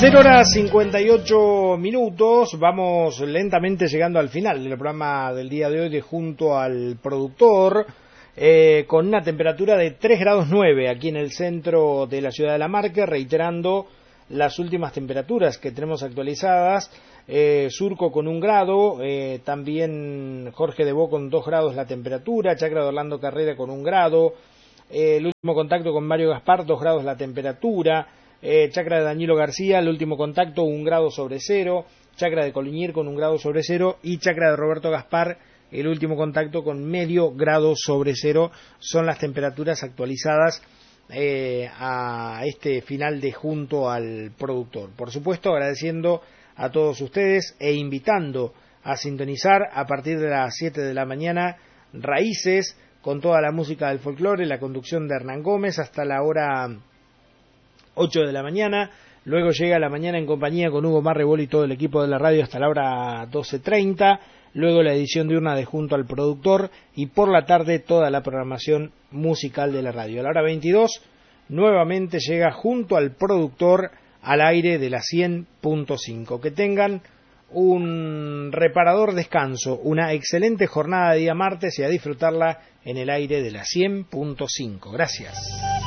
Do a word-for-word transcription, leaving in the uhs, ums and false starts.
cero horas cincuenta y ocho minutos, vamos lentamente llegando al final del programa del día de hoy de Junto al Productor, eh, con una temperatura de tres grados nueve aquí en el centro de la ciudad de La Marca, reiterando las últimas temperaturas que tenemos actualizadas. eh, Surco con un grado, eh, también Jorge Debó con dos grados la temperatura, Chacra de Orlando Carrera con un grado, eh, el último contacto con Mario Gaspar, dos grados la temperatura. Eh, Chacra de Danilo García, el último contacto, un grado sobre cero. Chacra de Coliñir con un grado sobre cero. Y Chacra de Roberto Gaspar, el último contacto con medio grado sobre cero. Son las temperaturas actualizadas eh, a este final de Junto al Productor. Por supuesto, agradeciendo a todos ustedes e invitando a sintonizar a partir de las siete de la mañana Raíces, con toda la música del folclore, la conducción de Hernán Gómez hasta la hora ocho de la mañana, luego llega la mañana en compañía con Hugo Marrebol y todo el equipo de la radio hasta la hora doce treinta, luego la edición diurna de Junto al Productor y por la tarde toda la programación musical de la radio. A la hora veintidós nuevamente llega Junto al Productor al aire de la cien punto cinco. Que tengan un reparador descanso, una excelente jornada de día martes y a disfrutarla en el aire de la cien punto cinco. Gracias.